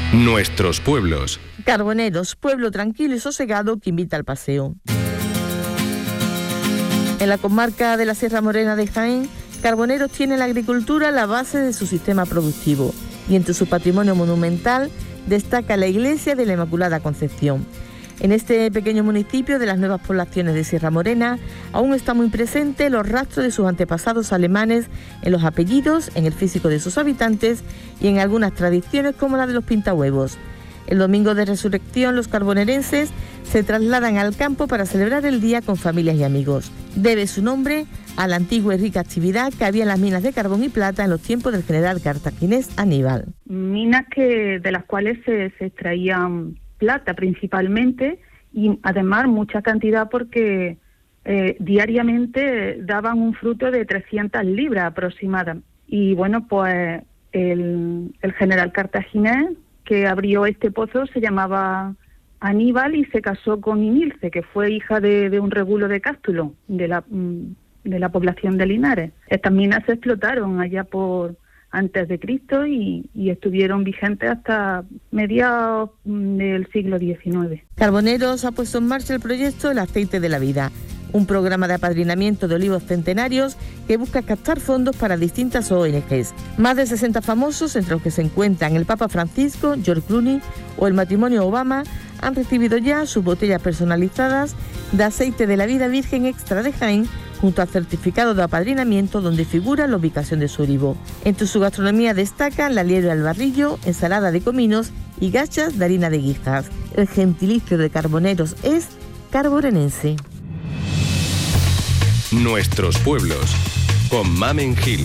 Nuestros pueblos. Carboneros, pueblo tranquilo y sosegado que invita al paseo. En la comarca de la Sierra Morena de Jaén, Carboneros tiene la agricultura la base de su sistema productivo y entre su patrimonio monumental destaca la iglesia de la Inmaculada Concepción. En este pequeño municipio de las nuevas poblaciones de Sierra Morena aún están muy presentes los rastros de sus antepasados alemanes en los apellidos, en el físico de sus habitantes y en algunas tradiciones como la de los pintahuevos. El domingo de resurrección los carbonerenses se trasladan al campo para celebrar el día con familias y amigos. Debe su nombre a la antigua y rica actividad que había en las minas de carbón y plata en los tiempos del general cartaginés Aníbal. Minas de las cuales se extraían plata principalmente y además mucha cantidad porque diariamente daban un fruto de 300 libras aproximadas. Y bueno, pues el general cartaginés que abrió este pozo se llamaba Aníbal y se casó con Inilce, que fue hija de un regulo de Cástulo, de la población de Linares. Estas minas se explotaron allá por antes de Cristo y estuvieron vigentes hasta mediados del siglo XIX. Carboneros ha puesto en marcha el proyecto El Aceite de la Vida, un programa de apadrinamiento de olivos centenarios que busca captar fondos para distintas ONGs. Más de 60 famosos, entre los que se encuentran el Papa Francisco, George Clooney o el matrimonio Obama, han recibido ya sus botellas personalizadas de aceite de la vida virgen extra de Jaén, junto al certificado de apadrinamiento donde figura la ubicación de su olivo. Entre su gastronomía destacan la liebre al barrillo, ensalada de cominos y gachas de harina de guijas. El gentilicio de Carboneros es carborenense. Nuestros pueblos, con Mamen Gil.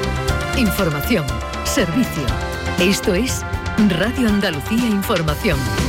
Información, servicio. Esto es Radio Andalucía Información.